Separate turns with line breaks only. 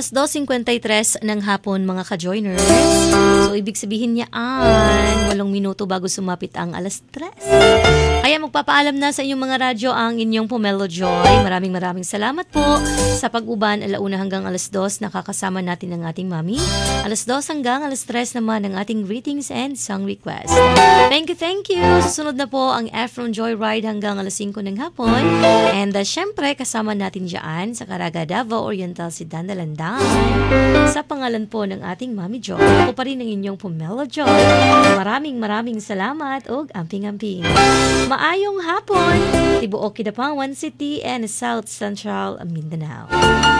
2:53 ng hapon mga ka-joiners. So, ibig sabihin niya 8 minuto bago sumapit ang 3:00. Kaya magpapaalam na sa inyong mga radyo ang inyong Pomelo Joy. Maraming salamat po sa pag-uban 1:00 hanggang 2:00. Nakakasama natin ang ating mami. 2:00 hanggang 3:00 naman ang ating greetings and song request. Thank you. Susunod na po ang Efron Joyride hanggang 5:00 ng hapon. And syempre, kasama natin dyan sa Caraga, Davao Oriental si Dandalandan. Sa pangalan po ng ating Mami Joy, ako pa rin ang inyong Pomelo Joy. Maraming salamat og amping-amping. Maayong hapon, tibuok Kidapawan City and South Central Mindanao.